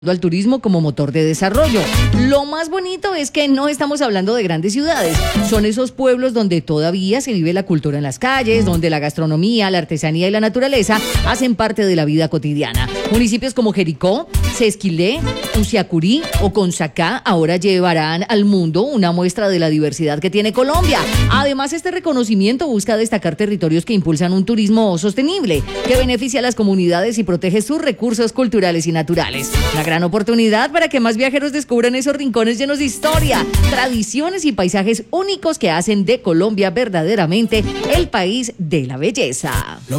al turismo como motor de desarrollo. Lo más bonito es que no estamos hablando de grandes ciudades, son esos pueblos donde todavía se vive la cultura en las calles, donde la gastronomía, la artesanía y la naturaleza hacen parte de la vida cotidiana. Municipios como Jericó, Sesquilé, Usiacurí o Consacá ahora llevarán al mundo una muestra de la diversidad que tiene Colombia. Además, este reconocimiento busca destacar territorios que impulsan un turismo sostenible, que beneficia a las comunidades y protege sus recursos culturales y naturales. Una gran oportunidad para que más viajeros descubran esos rincones llenos de historia, tradiciones y paisajes únicos que hacen de Colombia verdaderamente el país de la belleza.